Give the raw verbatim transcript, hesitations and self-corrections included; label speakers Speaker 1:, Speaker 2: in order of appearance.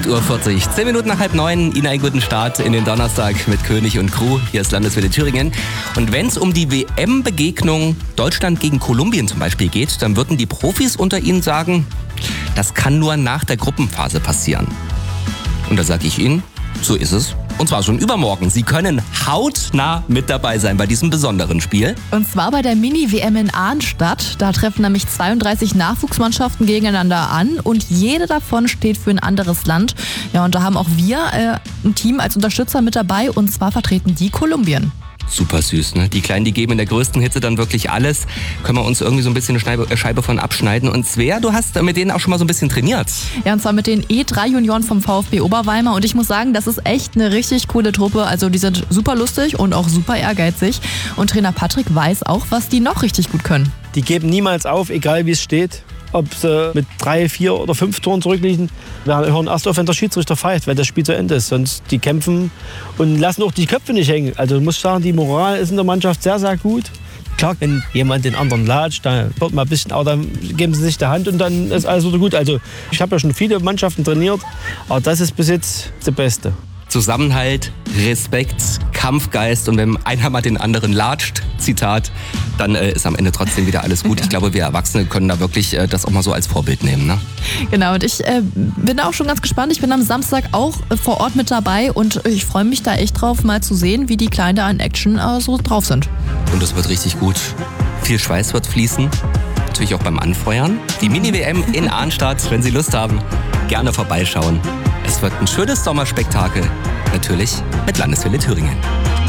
Speaker 1: acht Uhr vierzig, zehn Minuten nach halb neun. Ihnen einen guten Start in den Donnerstag mit König und Crew. Hier ist Landeswelle Thüringen. Und wenn es um die W M-Begegnung Deutschland gegen Kolumbien zum Beispiel geht, dann würden die Profis unter Ihnen sagen, das kann nur nach der Gruppenphase passieren. Und da sage ich Ihnen, so ist es. Und zwar schon übermorgen. Sie können hautnah mit dabei sein bei diesem besonderen Spiel.
Speaker 2: Und zwar bei der Mini-W M in Arnstadt. Da treffen nämlich zweiunddreißig Nachwuchsmannschaften gegeneinander an und jede davon steht für ein anderes Land. Ja, und da haben auch wir äh, ein Team als Unterstützer mit dabei und zwar vertreten die Kolumbien.
Speaker 1: Super süß, ne? Die Kleinen, die geben in der größten Hitze dann wirklich alles. Können wir uns irgendwie so ein bisschen eine Scheibe, Scheibe von abschneiden. Und Svea, du hast mit denen auch schon mal so ein bisschen trainiert.
Speaker 2: Ja, und zwar mit den E drei Junioren vom VfB Oberweimar. Und ich muss sagen, das ist echt eine richtig coole Truppe. Also die sind super lustig und auch super ehrgeizig. Und Trainer Patrick weiß auch, was die noch richtig gut können.
Speaker 3: Die geben niemals auf, egal wie es steht. Ob sie mit drei, vier oder fünf Toren zurückliegen. Wir hören erst auf, wenn der Schiedsrichter pfeift, wenn das Spiel zu Ende ist. Sonst die kämpfen und lassen auch die Köpfe nicht hängen. Also ich muss sagen, die Moral ist in der Mannschaft sehr, sehr gut. Klar, wenn jemand den anderen latscht, dann wird mal ein bisschen, aber dann geben sie sich die Hand und dann ist alles wieder gut. Also ich habe ja schon viele Mannschaften trainiert, aber das ist bis jetzt das Beste.
Speaker 1: Zusammenhalt, Respekt, Kampfgeist und wenn einer mal den anderen latscht, Zitat, dann äh, ist am Ende trotzdem wieder alles gut. Ich glaube, wir Erwachsene können da wirklich äh, das auch mal so als Vorbild nehmen. Ne?
Speaker 2: Genau, und ich äh, bin auch schon ganz gespannt. Ich bin am Samstag auch äh, vor Ort mit dabei und ich freue mich da echt drauf, mal zu sehen, wie die Kleinen da in Action äh, so drauf sind.
Speaker 1: Und es wird richtig gut. Viel Schweiß wird fließen. Natürlich auch beim Anfeuern. Die Mini-W M in Arnstadt, wenn Sie Lust haben, gerne vorbeischauen. Es wird ein schönes Sommerspektakel, natürlich mit Landeswelle Thüringen.